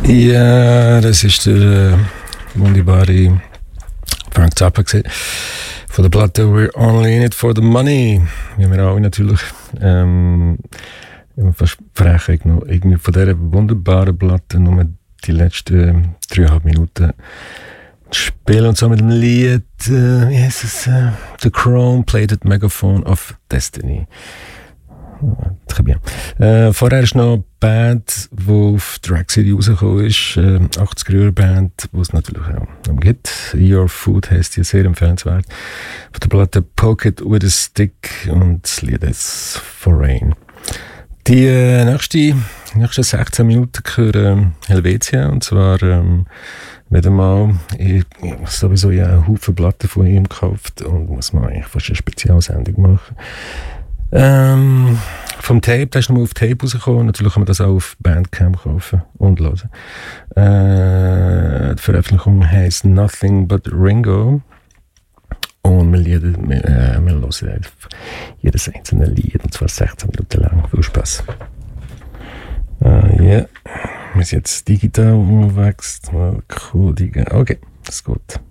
Ja, das ist der wunderbare Frank Zappa gewesen. Von der Platte We're Only In It For The Money. Wie wir auch natürlich versprechen, noch irgendwie von dieser wunderbaren Platte nur die letzten 3,5 Minuten spielen. Und so mit dem Lied, wie heißt es? The Chrome-Plated Megaphone of Destiny. Très bien. Vorher ist noch eine Band, die auf Drag City rausgekommen ist, 80er-Jahre-Band, die es natürlich auch noch gibt. Your Food heisst die, sehr empfehlenswert. Von der Platte Poke It With A Stick und das Lied ist Foreign. Die nächsten 16 Minuten gehören Helvetia, und zwar wieder mal, ich sowieso einen Haufen Platten von ihm gekauft und muss man eigentlich fast eine Spezialsendung machen. Vom Tape, das ist nochmal auf Tape rausgekommen. Natürlich kann man das auch auf Bandcamp kaufen und hören. Die Veröffentlichung heisst Nothing But Ringo. Und wir hören jedes einzelne Lied, und zwar 16 Minuten lang. Viel Spaß. Ja, wir sind jetzt digital unterwegs. Okay, das geht.